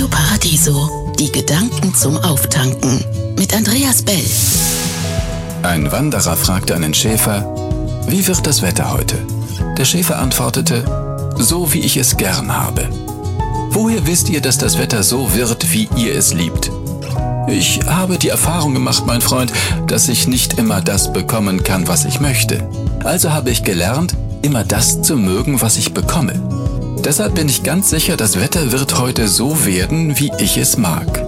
Radio Paradiso, die Gedanken zum Auftanken mit Andreas Bell. Ein Wanderer fragte einen Schäfer: Wie wird das Wetter heute? Der Schäfer antwortete: So wie ich es gern habe. Woher wisst ihr, dass das Wetter so wird, wie ihr es liebt? Ich habe die Erfahrung gemacht, mein Freund, dass ich nicht immer das bekommen kann, was ich möchte. Also habe ich gelernt, immer das zu mögen, was ich bekomme. Deshalb bin ich ganz sicher, das Wetter wird heute so werden, wie ich es mag.